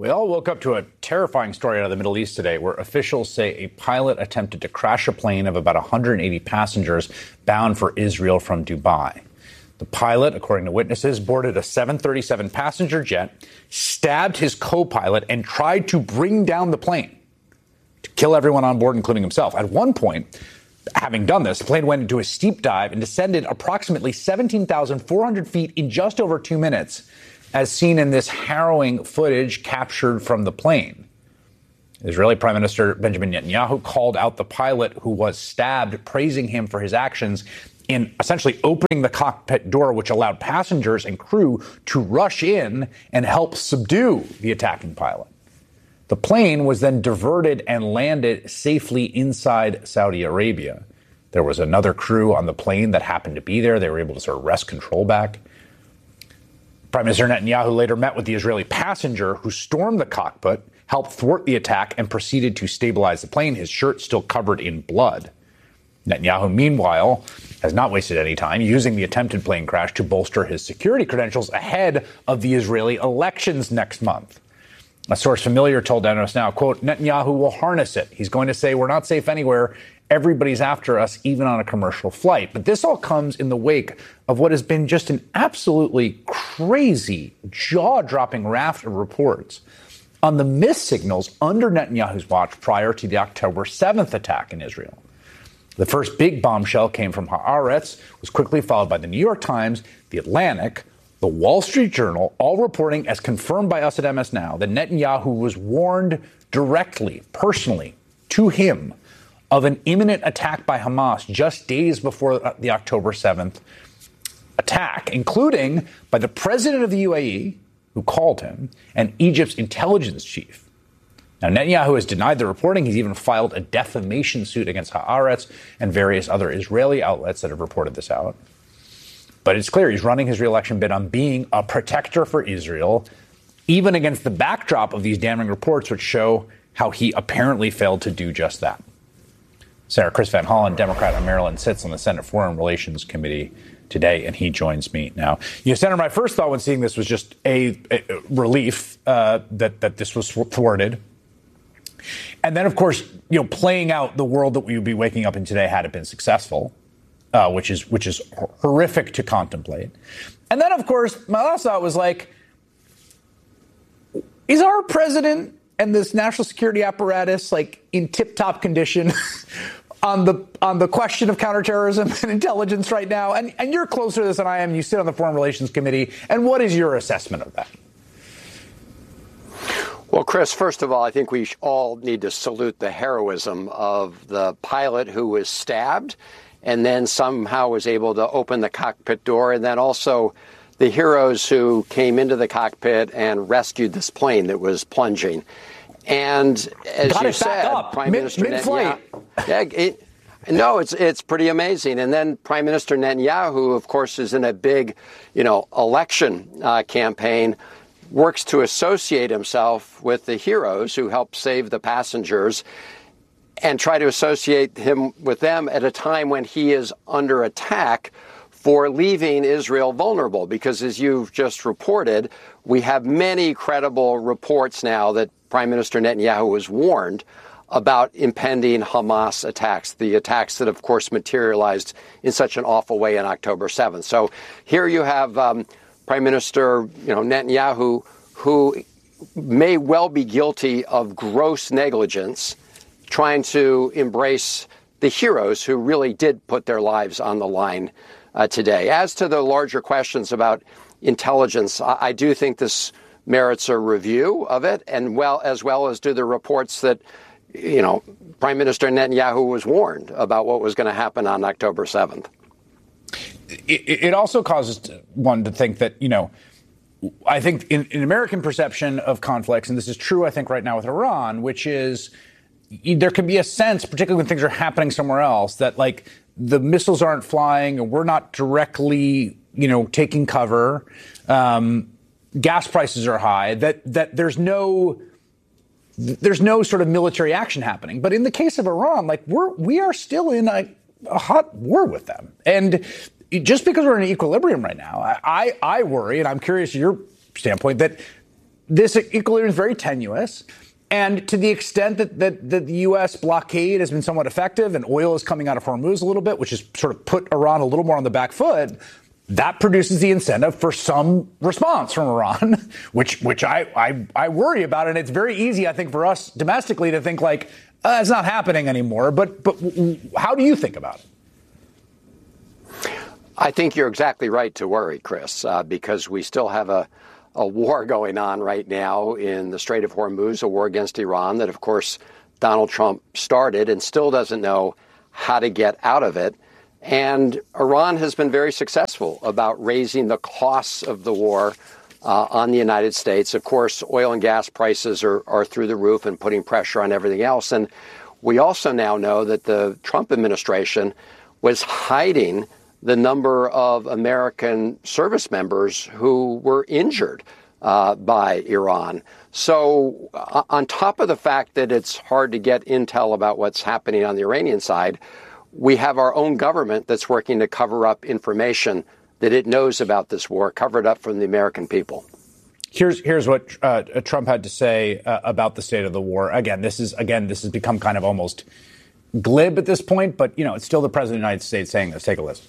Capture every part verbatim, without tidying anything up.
We all woke up to a terrifying story out of the Middle East today where officials say a pilot attempted to crash a plane of about one hundred eighty passengers bound for Israel from Dubai. The pilot, according to witnesses, boarded a seven thirty-seven passenger jet, stabbed his co-pilot, and tried to bring down the plane to kill everyone on board, including himself. At one point, having done this, the plane went into a steep dive and descended approximately seventeen thousand four hundred feet in just over two minutes, as seen in this harrowing footage captured from the plane. Israeli Prime Minister Benjamin Netanyahu called out the pilot who was stabbed, praising him for his actions in essentially opening the cockpit door, which allowed passengers and crew to rush in and help subdue the attacking pilot. The plane was then diverted and landed safely inside Saudi Arabia. There was another crew on the plane that happened to be there. They were able to sort of wrest control back. Prime Minister Netanyahu later met with the Israeli passenger who stormed the cockpit, helped thwart the attack, and proceeded to stabilize the plane, his shirt still covered in blood. Netanyahu, meanwhile, has not wasted any time using the attempted plane crash to bolster his security credentials ahead of the Israeli elections next month. A source familiar told N O S Now, quote, Netanyahu will harness it. He's going to say, we're not safe anywhere. Everybody's after us, even on a commercial flight. But this all comes in the wake of what has been just an absolutely crazy, jaw-dropping raft of reports on the missed signals under Netanyahu's watch prior to the October seventh attack in Israel. The first big bombshell came from Haaretz, was quickly followed by the New York Times, the Atlantic, the Wall Street Journal, all reporting, as confirmed by us at M S Now, that Netanyahu was warned directly, personally, to him, of an imminent attack by Hamas just days before the October seventh attack, including by the president of the U A E, who called him, and Egypt's intelligence chief. Now, Netanyahu has denied the reporting. He's even filed a defamation suit against Haaretz and various other Israeli outlets that have reported this out. But it's clear he's running his reelection bid on being a protector for Israel, even against the backdrop of these damning reports, which show how he apparently failed to do just that. Senator Chris Van Hollen, Democrat of Maryland, sits on the Senate Foreign Relations Committee today, and he joins me now. You know, Senator, my first thought when seeing this was just a, a relief uh, that that this was thwarted. And then, of course, you know, playing out the world that we would be waking up in today had it been successful, uh, which is which is horrific to contemplate. And then, of course, my last thought was like, is our president and this national security apparatus like in tip-top condition on the on the question of counterterrorism and intelligence right now? And, and you're closer to this than I am. You sit on the Foreign Relations Committee. And what is your assessment of that? Well, Chris, first of all, I think we all need to salute the heroism of the pilot who was stabbed and then somehow was able to open the cockpit door, and then also the heroes who came into the cockpit and rescued this plane that was plunging. And as Got you it said, back up. Prime Mid, Minister mid-flight. Netanyahu, yeah, it, no, it's it's pretty amazing. And then Prime Minister Netanyahu, of course, is in a big, you know, election uh, campaign, works to associate himself with the heroes who helped save the passengers and try to associate him with them at a time when he is under attack for leaving Israel vulnerable. Because as you've just reported, we have many credible reports now that Prime Minister Netanyahu was warned about impending Hamas attacks, the attacks that, of course, materialized in such an awful way on October seventh. So here you have um, Prime Minister, you know, Netanyahu, who may well be guilty of gross negligence, trying to embrace the heroes who really did put their lives on the line uh, today. As to the larger questions about intelligence, I, I do think this merits a review of it, and well, as well as do the reports that, you know, Prime Minister Netanyahu was warned about what was going to happen on October seventh. It, it also causes one to think that, you know, I think in, in American perception of conflicts, and this is true, I think, right now with Iran, which is there can be a sense, particularly when things are happening somewhere else, that like the missiles aren't flying and we're not directly, you know, taking cover. Um, gas prices are high, that that there's no there's no sort of military action happening. But in the case of Iran, like we're we are still in a, a hot war with them. And just because we're in an equilibrium right now, I, I worry, and I'm curious your standpoint, that this equilibrium is very tenuous. And to the extent that, that, that the U S blockade has been somewhat effective and oil is coming out of Hormuz a little bit, which has sort of put Iran a little more on the back foot, that produces the incentive for some response from Iran, which which I, I, I worry about. And it's very easy, I think, for us domestically to think like, uh, it's not happening anymore. But, but how do you think about it? I think you're exactly right to worry, Chris, uh, because we still have a a war going on right now in the Strait of Hormuz, a war against Iran that, of course, Donald Trump started and still doesn't know how to get out of it. And Iran has been very successful about raising the costs of the war uh, on the United States. Of course, oil and gas prices are, are through the roof and putting pressure on everything else. And we also now know that the Trump administration was hiding the number of American service members who were injured uh, by Iran. So uh, on top of the fact that it's hard to get intel about what's happening on the Iranian side, we have our own government that's working to cover up information that it knows about this war, cover it up from the American people. Here's here's what uh, Trump had to say uh, about the state of the war. Again, this is again this has become kind of almost glib at this point, but you know it's still the president of the United States saying this. Take a listen.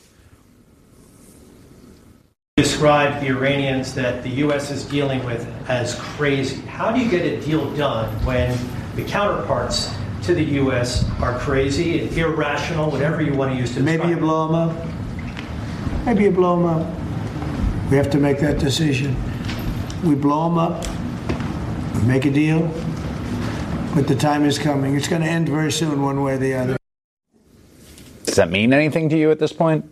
Described the Iranians that the U S is dealing with as crazy. How do you get a deal done when the counterparts to the U S are crazy, irrational, whatever you want to use to describe? Maybe you blow them up. Maybe you blow them up. We have to make that decision. We blow them up. We make a deal. But the time is coming. It's going to end very soon, one way or the other. Does that mean anything to you at this point?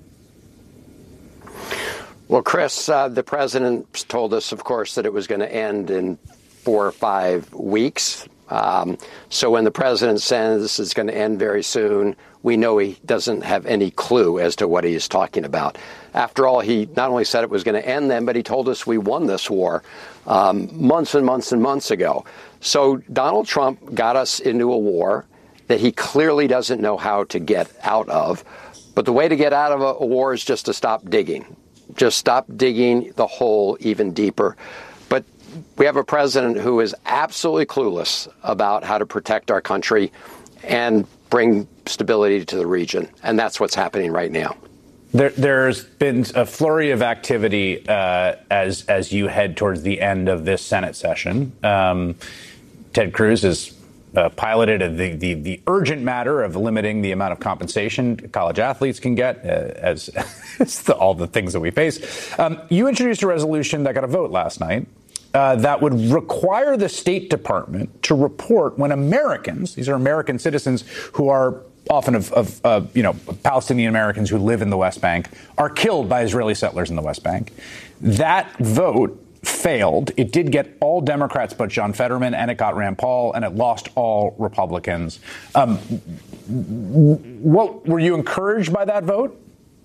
Well, Chris, uh, the president told us, of course, that it was going to end in four or five weeks. Um, so when the president says it's going to end very soon, we know he doesn't have any clue as to what he is talking about. After all, he not only said it was going to end then, but he told us we won this war um, months and months and months ago. So Donald Trump got us into a war that he clearly doesn't know how to get out of. But the way to get out of a, a war is just to stop digging. Just stop digging the hole even deeper. But we have a president who is absolutely clueless about how to protect our country and bring stability to the region. And that's what's happening right now. There, there's been a flurry of activity uh, as as you head towards the end of this Senate session. Um, Ted Cruz has uh, piloted the, the the urgent matter of limiting the amount of compensation college athletes can get, uh, as, as the, all the things that we face. Um, you introduced a resolution that got a vote last night uh, that would require the State Department to report when Americans, these are American citizens who are often of, of uh, you know, Palestinian Americans who live in the West Bank, are killed by Israeli settlers in the West Bank. That vote failed. It did get all Democrats but John Fetterman, and it got Rand Paul, and it lost all Republicans. Um, what were you encouraged by that vote?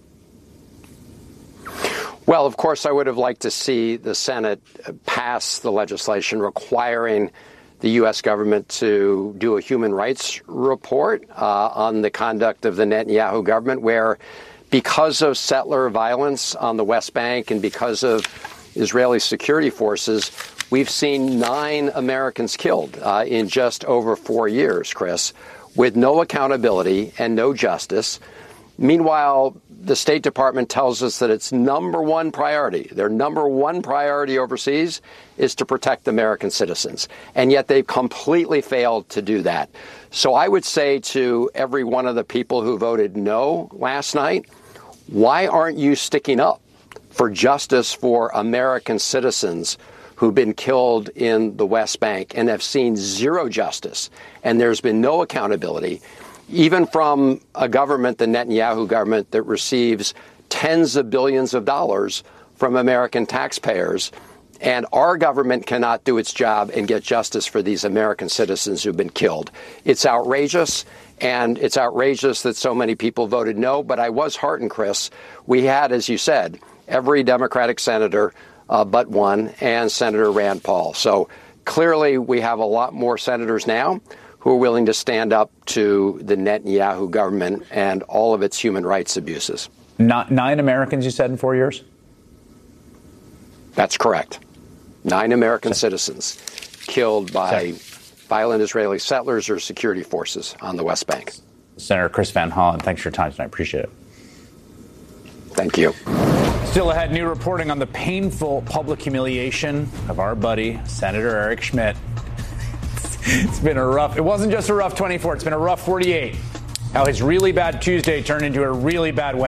Well, of course, I would have liked to see the Senate pass the legislation requiring the U S government to do a human rights report uh, on the conduct of the Netanyahu government, where because of settler violence on the West Bank and because of Israeli security forces, we've seen nine Americans killed uh, in just over four years, Chris, with no accountability and no justice. Meanwhile, the State Department tells us that its number one priority, their number one priority overseas, is to protect American citizens. And yet they've completely failed to do that. So I would say to every one of the people who voted no last night, why aren't you sticking up for justice for American citizens who've been killed in the West Bank and have seen zero justice, and there's been no accountability, even from a government, the Netanyahu government, that receives tens of billions of dollars from American taxpayers. And our government cannot do its job and get justice for these American citizens who've been killed. It's outrageous, and it's outrageous that so many people voted no. But I was heartened, Chris. We had, as you said, every Democratic senator uh, but one, and Senator Rand Paul. So clearly we have a lot more senators now who are willing to stand up to the Netanyahu government and all of its human rights abuses. Not nine Americans, you said, in four years? That's correct. Nine American citizens killed by violent Israeli settlers or security forces on the West Bank. Senator Chris Van Hollen, thanks for your time tonight. Appreciate it. Thank you. Still ahead, new reporting on the painful public humiliation of our buddy, Senator Eric Schmidt. It's been a rough, it wasn't just a rough twenty-four, it's been a rough forty-eight. How his really bad Tuesday turned into a really bad Wednesday.